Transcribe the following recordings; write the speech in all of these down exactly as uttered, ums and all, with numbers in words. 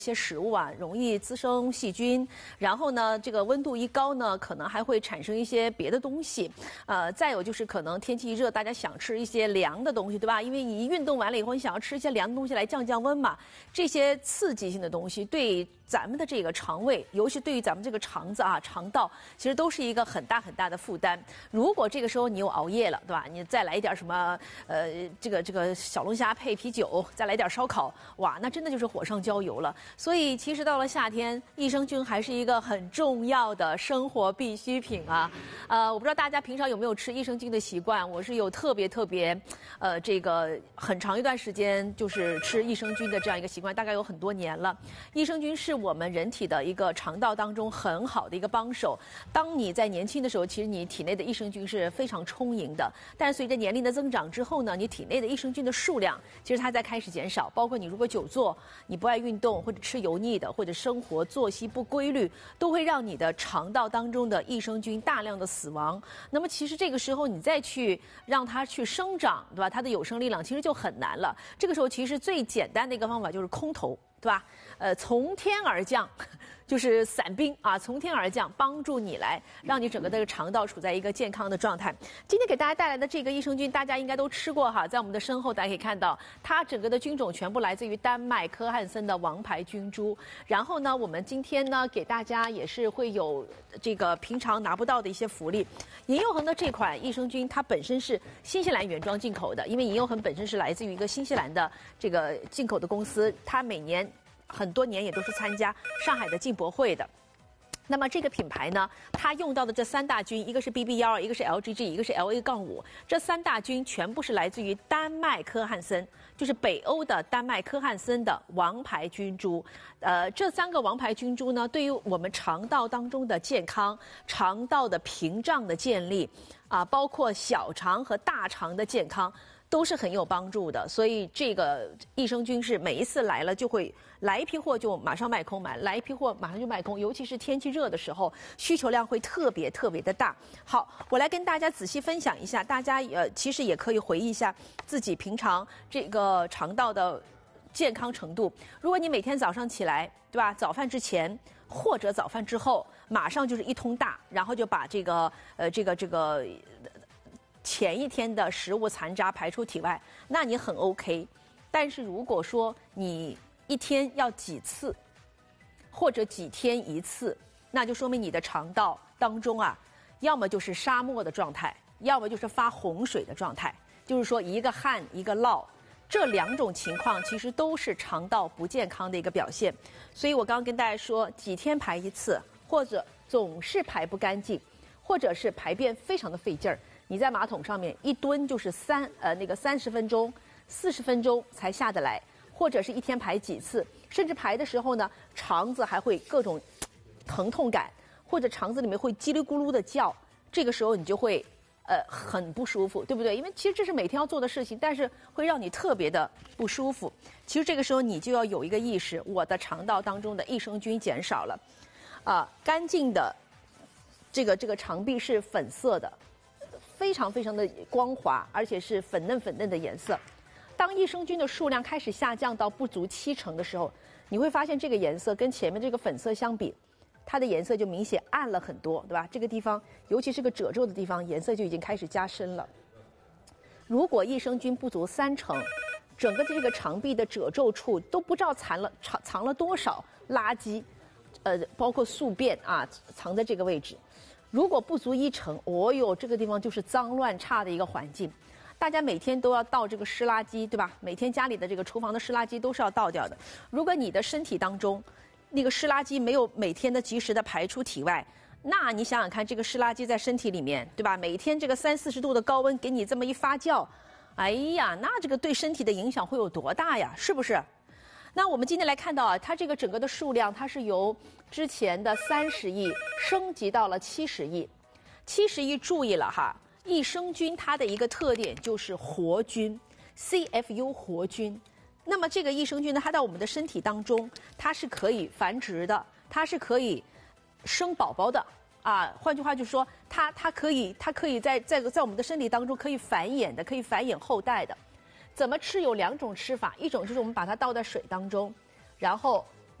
一些食物啊，容易滋生细菌，然后呢，这个温度一高呢，可能还会产生一些别的东西。呃，再有就是可能天气一热，大家想吃一些凉的东西，对吧？因为你一运动完了以后，你想要吃一些凉的东西来降降温嘛。这些刺激性的东西对咱们的这个肠胃，尤其对于咱们这个肠子啊、肠道，其实都是一个很大很大的负担。如果这个时候你又熬夜了，对吧？你再来一点什么呃，这个这个小龙虾配啤酒，再来点烧烤，哇，那真的就是火上浇油了。所以其实到了夏天，益生菌还是一个很重要的生活必需品啊。呃，我不知道大家平常有没有吃益生菌的习惯，我是有特别特别，呃，这个很长一段时间就是吃益生菌的这样一个习惯，大概有很多年了。益生菌是我们人体的一个肠道当中很好的一个帮手。当你在年轻的时候，其实你体内的益生菌是非常充盈的，但是随着年龄的增长之后呢，你体内的益生菌的数量其实它在开始减少。包括你如果久坐，你不爱运动，或者吃油腻的，或者生活作息不规律，都会让你的肠道当中的益生菌大量的死亡。那么其实这个时候你再去让它去生长，对吧？它的有生力量其实就很难了。这个时候其实最简单的一个方法就是空投，对吧？呃，从天而降，就是伞兵啊，从天而降，帮助你来让你整个的肠道处在一个健康的状态。今天给大家带来的这个益生菌，大家应该都吃过哈，在我们的身后大家可以看到，它整个的菌种全部来自于丹麦科汉森的王牌菌株。然后呢，我们今天呢给大家也是会有这个平常拿不到的一些福利。银幼恒的这款益生菌，它本身是新西兰原装进口的，因为银幼恒本身是来自于一个新西兰的这个进口的公司，它每年很多年也都是参加上海的进博会的。那么这个品牌呢，它用到的这三大菌，一个是 B B 一二， 一个是 L G G， 一个是 L A 五， 这三大菌全部是来自于丹麦科汉森，就是北欧的丹麦科汉森的王牌菌株。呃，这三个王牌菌株呢，对于我们肠道当中的健康、肠道的屏障的建立啊，包括小肠和大肠的健康，都是很有帮助的。所以这个益生菌是每一次来了就会来一批货就马上卖空，买来一批货马上就卖空，尤其是天气热的时候，需求量会特别特别的大。好，我来跟大家仔细分享一下，大家呃其实也可以回忆一下自己平常这个肠道的健康程度。如果你每天早上起来，对吧？早饭之前或者早饭之后，马上就是一通大，然后就把这个呃这个这个前一天的食物残渣排出体外，那你很 OK。但是如果说你一天要几次，或者几天一次，那就说明你的肠道当中啊，要么就是沙漠的状态，要么就是发洪水的状态，就是说一个旱一个涝，这两种情况其实都是肠道不健康的一个表现。所以我刚刚跟大家说，几天排一次，或者总是排不干净，或者是排便非常的费劲儿，你在马桶上面一蹲就是三呃那个三十分钟、四十分钟才下得来，或者是一天排几次，甚至排的时候呢，肠子还会各种疼痛感，或者肠子里面会叽里咕噜的叫，这个时候你就会呃很不舒服，对不对？因为其实这是每天要做的事情，但是会让你特别的不舒服。其实这个时候你就要有一个意识，我的肠道当中的益生菌减少了，啊、呃，干净的这个这个肠壁是粉色的，非常非常的光滑，而且是粉嫩粉嫩的颜色。当益生菌的数量开始下降到不足七成的时候，你会发现这个颜色跟前面这个粉色相比，它的颜色就明显暗了很多，对吧？这个地方，尤其是个褶皱的地方，颜色就已经开始加深了。如果益生菌不足三成，整个这个肠壁的褶皱处都不知道藏了藏藏了多少垃圾，呃，包括宿便啊，藏在这个位置。如果不足一成，哦哟，这个地方就是脏乱差的一个环境。大家每天都要倒这个湿垃圾，对吧？每天家里的这个厨房的湿垃圾都是要倒掉的。如果你的身体当中那个湿垃圾没有每天的及时的排出体外，那你想想看，这个湿垃圾在身体里面，对吧？每天这个三四十度的高温给你这么一发酵，哎呀，那这个对身体的影响会有多大呀？是不是？那我们今天来看到啊，它这个整个的数量，它是由之前的三十亿升级到了七十亿。七十亿，注意了哈，益生菌它的一个特点就是活菌 ，C F U 活菌。那么这个益生菌呢，它在我们的身体当中，它是可以繁殖的，它是可以生宝宝的啊。换句话就说，它它可以它可以在在在我们的身体当中可以繁衍的，可以繁衍后代的。怎么吃有两种吃法，一种就是我们把它倒在水当中，然后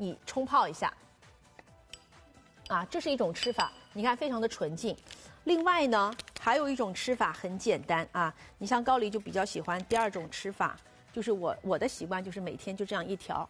你冲泡一下。啊，这是一种吃法，你看非常的纯净。另外呢，还有一种吃法很简单啊，你像高丽就比较喜欢第二种吃法，就是我我的习惯就是每天就这样一条。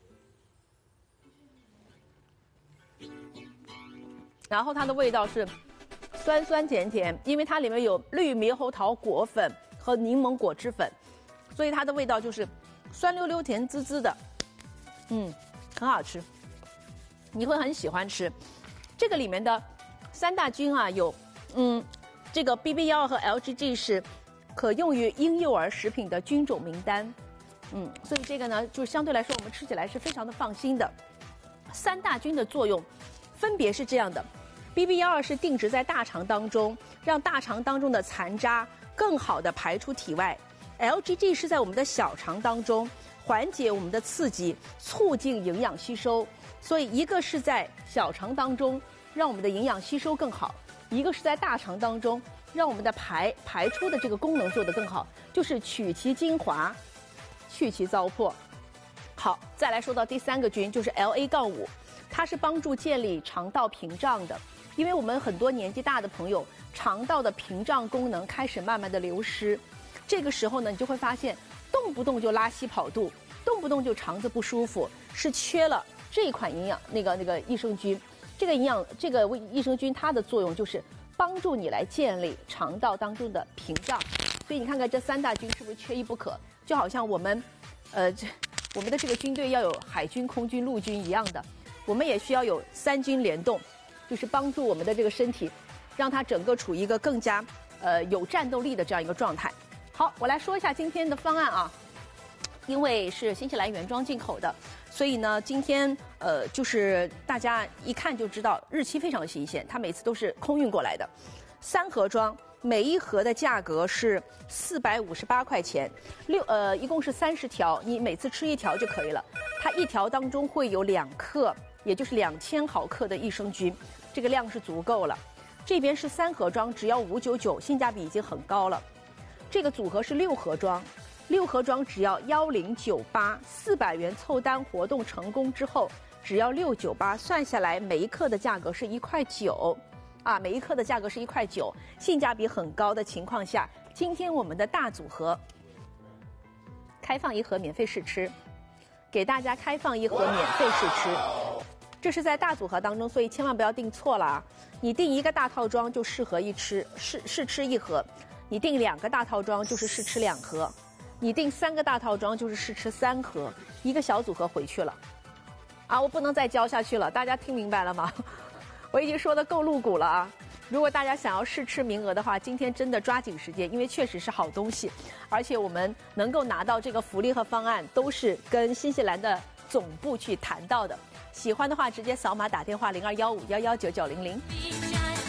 然后它的味道是酸酸甜甜，因为它里面有绿猕猴桃果粉和柠檬果汁粉，所以它的味道就是酸溜溜、甜滋滋的，嗯，很好吃，你会很喜欢吃。这个里面的三大菌啊，有嗯，这个 B B 一二 和 L G G 是可用于婴幼儿食品的菌种名单，嗯，所以这个呢，就相对来说我们吃起来是非常的放心的。三大菌的作用分别是这样的。B B 一二 是定植在大肠当中，让大肠当中的残渣更好的排出体外。L G G 是在我们的小肠当中，缓解我们的刺激，促进营养吸收。所以一个是在小肠当中，让我们的营养吸收更好；一个是在大肠当中，让我们的排排出的这个功能做得更好，就是取其精华，去其糟粕。好，再来说到第三个菌，就是 L A 杠五，它是帮助建立肠道屏障的。因为我们很多年纪大的朋友，肠道的屏障功能开始慢慢的流失，这个时候呢，你就会发现动不动就拉稀跑肚，动不动就肠子不舒服，是缺了这一款营养那个那个益生菌。这个营养这个益生菌它的作用就是帮助你来建立肠道当中的屏障。所以你看看这三大菌是不是缺一不可？就好像我们，呃，这我们的这个军队要有海军、空军、陆军一样的，我们也需要有三军联动。就是帮助我们的这个身体，让它整个处于一个更加呃有战斗力的这样一个状态。好，我来说一下今天的方案啊，因为是新西兰原装进口的，所以呢，今天呃就是大家一看就知道日期非常新鲜，它每次都是空运过来的，三盒装，每一盒的价格是四百五十八块钱，六呃一共是三十条，你每次吃一条就可以了。它一条当中会有两克，也就是两千毫克的益生菌。这个量是足够了。这边是三盒装，只要五九九，性价比已经很高了。这个组合是六盒装，六盒装只要幺零九八，四百元凑单活动成功之后，只要六九八，算下来每一克的价格是一块九，啊，每一克的价格是一块九，性价比很高的情况下，今天我们的大组合开放一盒免费试吃，给大家开放一盒免费试吃。这是在大组合当中，所以千万不要订错了啊！你订一个大套装就适合一吃试试吃一盒，你订两个大套装就是试吃两盒，你订三个大套装就是试吃三盒，一个小组合回去了。啊，我不能再教下去了，大家听明白了吗？我已经说的够露骨了啊！如果大家想要试吃名额的话，今天真的抓紧时间，因为确实是好东西，而且我们能够拿到这个福利和方案，都是跟新西兰的总部去谈到的。喜欢的话，直接扫码打电话零二幺五幺幺九九零零。